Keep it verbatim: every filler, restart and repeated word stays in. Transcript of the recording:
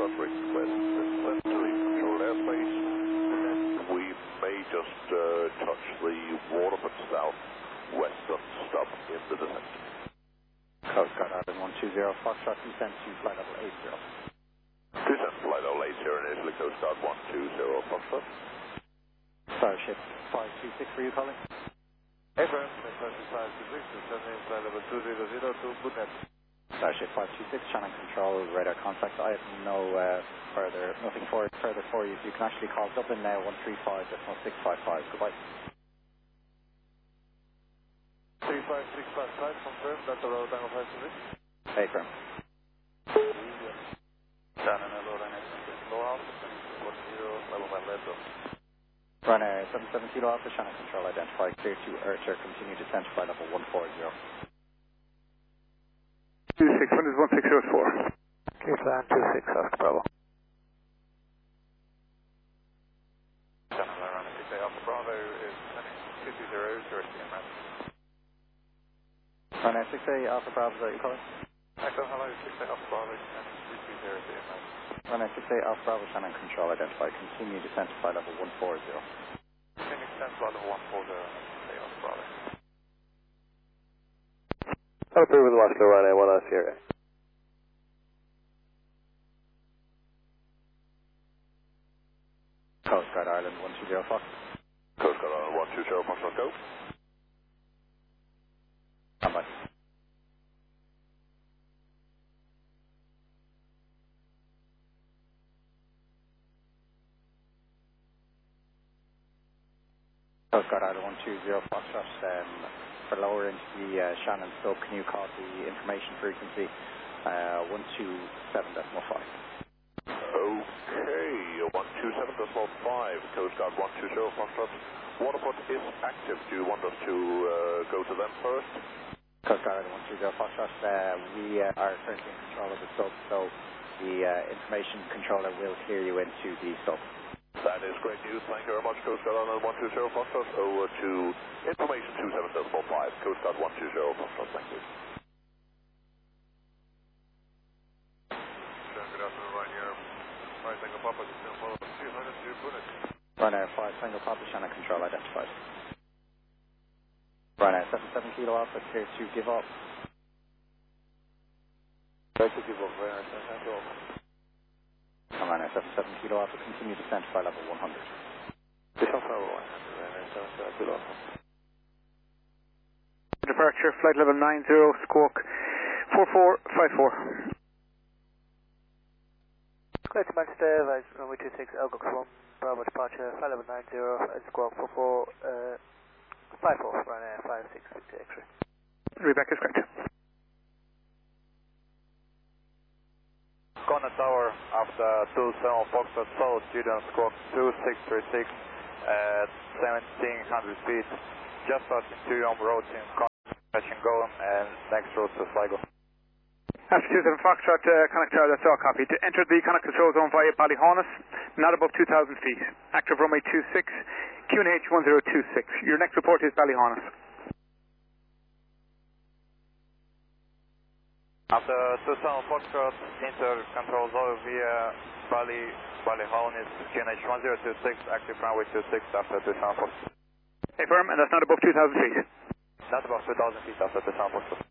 Foxtrot request descent to the controlled airspace. We may just uh, touch the Waterford South western stop in the descent. Coast Guard Island one two zero, Foxtrot descent to flight level eight zero. Descent flight level eight zero initially, Coast Guard one two zero, Foxtrot. Starship five two six, were you calling? Affirm, five two six, descending flight level two zero zero to Bootnet. Starship five two six, channel control, radar contact. I have no uh, further, nothing for, further for you. You can actually call Dublin now, one three five six five five. Goodbye. three five six five five, confirm, that's the road angle five two six. Affirm. Shannon, hello, low altitude, one zero, level one level. Ryanair seven seven kilo Alpha, channel control identified, clear to Archer, continue descent flight level one four zero. two six one one six zero four. Okay, plan two six, Oscar Bravo. Channel Ryanair six A Alpha Bravo is two two zero, zero C M S. Ryanair six A Alpha Bravo, is that you calling? Echo, hello, six A Alpha Bravo, two two zero C M S. Ryanair six A Alpha Bravo, channel control identified, continue descent flight level one four zero. Continue descent flight level one four zero, six A Alpha Bravo. I'll approve with the Oscar Ryanair one S here. Coast Guard Ireland one two zero, Fox. Coast Guard Island one two zero, Fox, go. Standby. Coast Guard Island one two zero, Foxtrot, um, for lower into the uh, Shannon stub, can you call the information frequency uh, one two seven point five? Okay, one two seven point five, Coast Guard one two zero, Foxtrot. Waterford is active. Do you want us to uh, go to them first? Coast Guard Island one two zero, Foxtrot, uh, we uh, are currently in control of the stub, so the uh, information controller will clear you into the stub. That is great news. Thank you very much, Coast Guard Island one two zero, Foxtrot. Over to information two seven point five, Coast Guard one two zero, Foxtrot. Thank you. Good afternoon, Ryanair. five Tango Papa, descent follow two hundred to Bootnet. Ryanair five Tango Papa, channel control identified. Ryanair seven seven kilo Alpha, clear to give up. Clear to give up, Ryanair seven seven kilo Alpha. Ryanair seven seven kilo Alpha, continue descent flight level one hundred. Descent flight level one hundred, Ryanair seven seven kilo Alpha. Departure, flight level nine zero, squawk four four five four. Clear to Manchester, Vice runway two six, Elgox one, Bravo departure, flight level nine zero, squawk four four five four, Ryanair five six six X-ray. Rebecca is correct. Connor Tower after two seven Foxtrot South, student squawk two six three six at seventeen hundred feet, just starting to on road in catching going and next road to Sligo. After two seven Foxtrot, uh, connect tower, that's all copied. Enter the connect control zone via Ballyhaunis, not above two thousand feet. Active runway two six, Q N H one zero two six. Your next report is Ballyhaunis. After two seven Foxtrot, enter control zone via Bally, Ballyhaunis, Q N H one zero two six, active runway two six after two seven Foxtrot. Affirm, and that's not above two thousand feet. Not above two thousand feet after two seven Foxtrot.